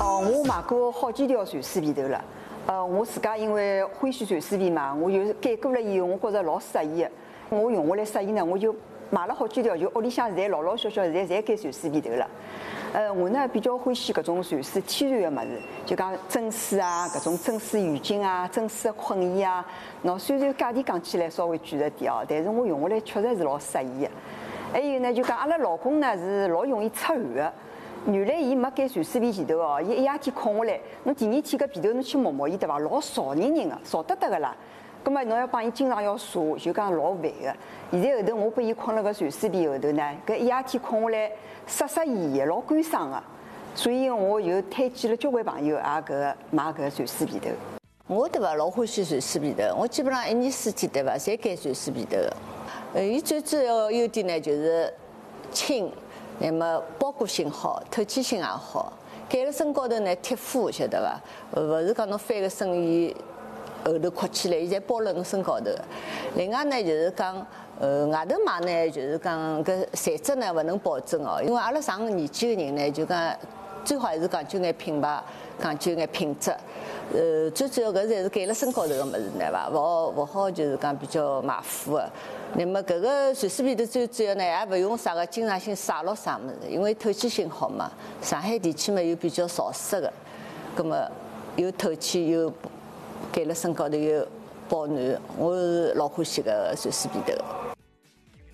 我买过好几条传水皮头了。我自家因为欢喜传水皮嘛，我就改过了以后，我觉着老适宜的。我用下来适宜呢，我就买了好几条，就屋里向现在老老小小现在侪改传水皮头了。我呢比较欢喜搿种传水天然的物事，就讲真水啊，搿种真水浴巾啊，真水的困衣啊。喏，虽然价钿讲起来稍微贵了点哦，但是我用下来确实是老适宜的。还有呢，就讲阿拉老公呢是老容易出汗的。原来伊没改传水皮前头哦，伊一夜天困下来，侬第二天搿皮头侬去摸摸伊对伐？老潮人的，潮得个啦。葛末侬要帮伊经常要擦，就讲老烦个。现在后头我拨伊困辣搿传水皮后头呢，搿一夜天困下来湿湿宜宜，老干爽个。所以我就推荐了交关朋友也搿买搿传水皮头。 我对伐老欢喜传水皮头，我基本上一年四季对伐，侪改传水皮头个。伊最主要的优点呢就是轻。那么包裹性好，透气性也好，盖了身高头呢贴肤，晓得伐？勿是讲侬翻个身伊后头扩起来，伊侪包辣侬身高头。另外呢就是讲，外头买呢就是讲搿材质呢勿能保证哦，因为阿拉上年纪个人呢就讲最好还是讲究眼品牌，讲究眼品质。最主要搿侪是盖辣身高头个物事，对伐？勿好就是讲比较马虎个。那么搿个传水皮头最主要呢，也勿用啥个经常性晒咯啥物事，因为透气性好嘛。上海地区嘛又比较潮湿个，葛么又透气又盖辣身高头又保暖，我是老欢喜搿传水皮头。